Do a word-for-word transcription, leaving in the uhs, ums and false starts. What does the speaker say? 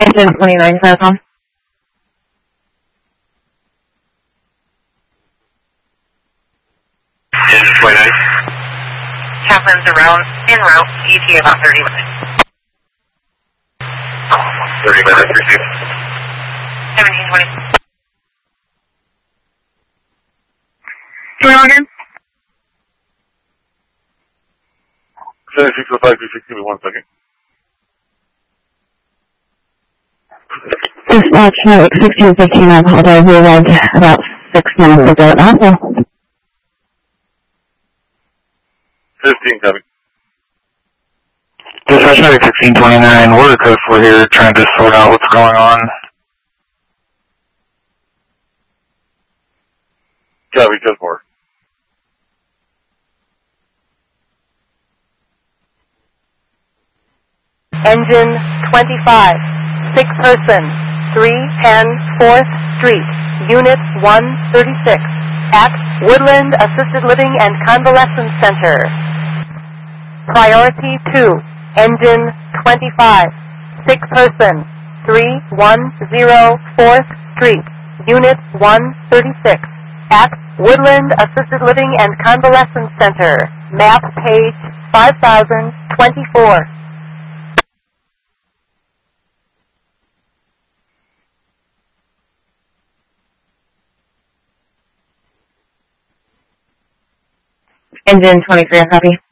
Engine twenty-nine, Falcon. Engine twenty-nine. Catherine's around, en route, E T A about thirty minutes. thirty minutes, receive. seventeen twenty. Can we log in? seventy-six oh five two six, give me one second. Dispatch, no, sixteen fifteen, I apologize. We arrived about six minutes ago. Also, fifteen coming. Dispatch Medic sixteen twenty-nine, we're the code four here trying to sort out what's going on. Copy, code four. Engine twenty-five, six person, three ten fourth Street, Unit one thirty-six, at Woodland Assisted Living and Convalescence Center. Priority two, Engine twenty-five, six person, three one zero fourth Street, Unit one thirty-six, at Woodland Assisted Living and Convalescence Center, map page five thousand twenty-four. engine twenty-three, I copy.